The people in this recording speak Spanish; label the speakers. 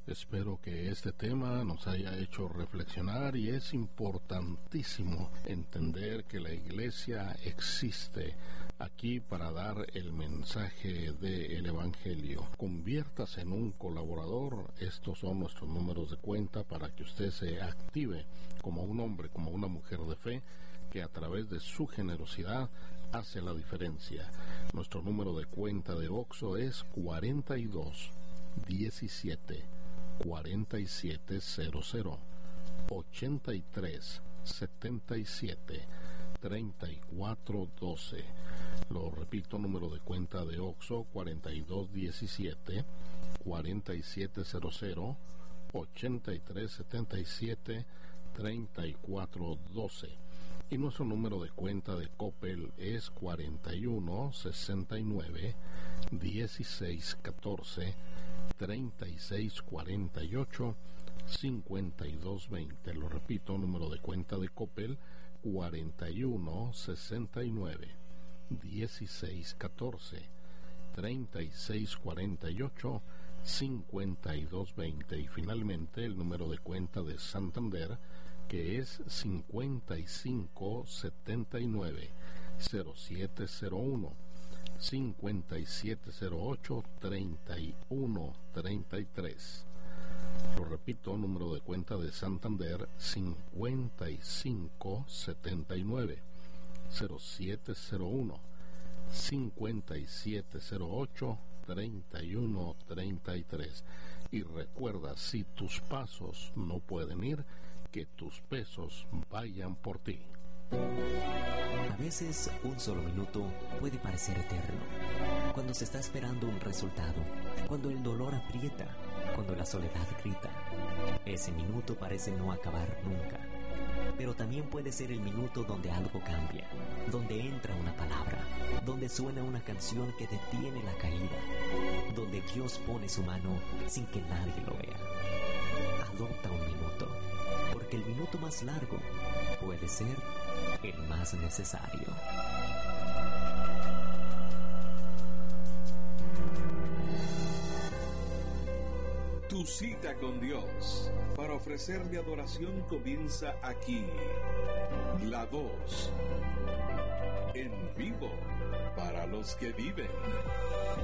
Speaker 1: Espero que este tema nos haya hecho reflexionar, y es importantísimo entender que la iglesia existe aquí para dar el mensaje del Evangelio. Conviértase en un colaborador. Estos son nuestros números de cuenta para que usted se active como un hombre, como una mujer de fe, que a través de su generosidad hace la diferencia. Nuestro número de cuenta de OXXO es 42 17 4700 83 77 34 12. Lo repito, número de cuenta de OXXO 42 17 4700 83 77 34 12. Y nuestro número de cuenta de Coppel es 41 69 16 14 36 48 52 20. Lo repito, número de cuenta de Coppel 41 69 16 14 36 48 52 20. Y finalmente el número de cuenta de Santander, que es 55 79 0701 5708 31 33. Lo repito, número de cuenta de Santander 55 79 0701 5708 31 33. Y recuerda, si tus pasos no pueden ir, que tus pesos vayan por ti.
Speaker 2: A veces un solo minuto puede parecer eterno. Cuando se está esperando un resultado, cuando el dolor aprieta, cuando la soledad grita, ese minuto parece no acabar nunca. Pero también puede ser el minuto donde algo cambia, donde entra una palabra, donde suena una canción que detiene la caída, donde Dios pone su mano sin que nadie lo vea. Adopta un minuto, porque el minuto más largo puede ser el más necesario.
Speaker 3: Tu cita con Dios para ofrecerle adoración comienza aquí. La Voz, en vivo para los que viven.